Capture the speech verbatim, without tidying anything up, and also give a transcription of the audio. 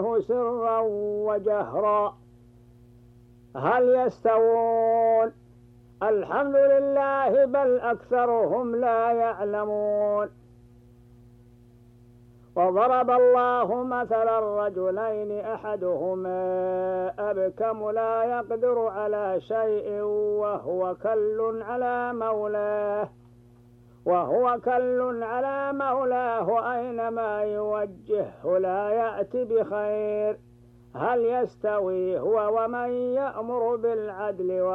سرا وجهرا هل يستوون؟ الحمد لله بل أكثرهم لا يعلمون. وضرب الله مثلا رجلين أحدهما أبكم لا يقدر على شيء وهو كل على مولاه وهو كل على مولاه أينما يوجهه لا يأتي بخير. هل يستوي هو ومن يأمر بالعدل